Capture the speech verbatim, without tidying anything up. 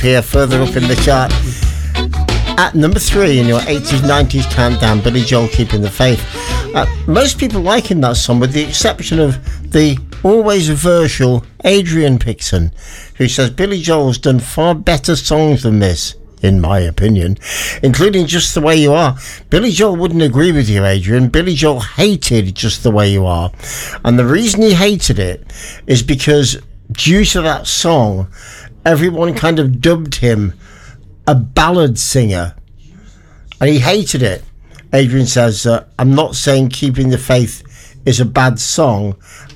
appear further up in the chart. At number three in your eighties nineties countdown, Billy Joel, Keeping the Faith. Uh, most people liking that song, with the exception of the always versatile Adrian Pixon, who says Billy Joel's done far better songs than this, in my opinion, including Just the Way You Are. Billy Joel wouldn't agree with you, Adrian. Billy Joel hated Just the Way You Are. And the reason he hated it is because due to that song, everyone kind of dubbed him a ballad singer. And he hated it. Adrian says, uh, I'm not saying Keeping the Faith is a bad song.